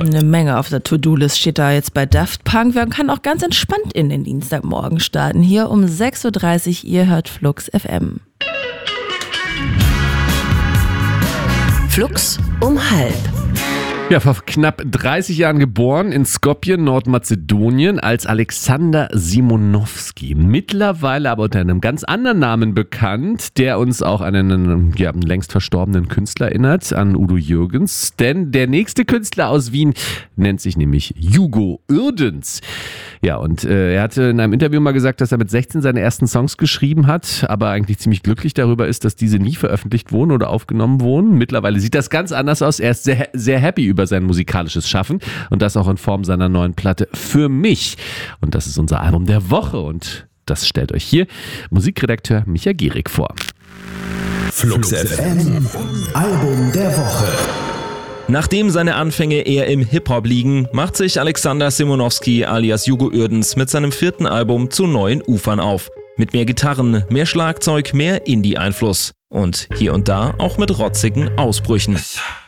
Eine Menge auf der To-Do-List steht da jetzt bei Daft Punk. Man kann auch ganz entspannt in den Dienstagmorgen starten. Hier um 6.30 Uhr, ihr hört Flux FM. Flux um 12:30. Ja, vor knapp 30 Jahren geboren in Skopje, Nordmazedonien, als Alexander Simonowski. Mittlerweile aber unter einem ganz anderen Namen bekannt, der uns auch an einen längst verstorbenen Künstler erinnert, an Udo Jürgens. Denn der nächste Künstler aus Wien nennt sich nämlich Hugo Uerdens. Ja, und er hatte in einem Interview mal gesagt, dass er mit 16 seine ersten Songs geschrieben hat, aber eigentlich ziemlich glücklich darüber ist, dass diese nie veröffentlicht wurden oder aufgenommen wurden. Mittlerweile sieht das ganz anders aus. Er ist sehr, sehr happy über sein musikalisches Schaffen und das auch in Form seiner neuen Platte Für mich. Und das ist unser Album der Woche und das stellt euch hier Musikredakteur Micha Gierig vor. Flux FM Album der Woche. Nachdem seine Anfänge eher im Hip-Hop liegen, macht sich Alexander Simonowski alias Hugo Uerdens mit seinem 4. Album zu neuen Ufern auf. Mit mehr Gitarren, mehr Schlagzeug, mehr Indie-Einfluss und hier und da auch mit rotzigen Ausbrüchen.